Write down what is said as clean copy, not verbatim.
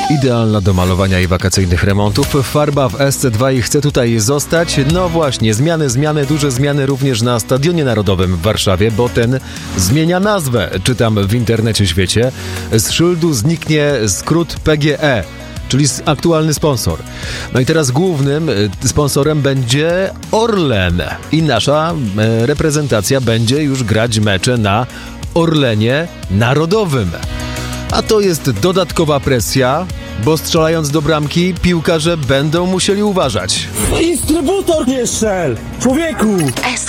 Idealna do malowania i wakacyjnych remontów. Farba w SC2 i chce tutaj zostać. No właśnie, zmiany, duże zmiany również na Stadionie Narodowym w Warszawie, bo ten zmienia nazwę, czytam w internecie świecie. Z szyldu zniknie skrót PGE, czyli aktualny sponsor. No i teraz głównym sponsorem będzie Orlen i nasza reprezentacja będzie już grać mecze na Orlenie Narodowym. A to jest dodatkowa presja, bo strzelając do bramki piłkarze będą musieli uważać. Instrybutor nie strzel! Człowieku!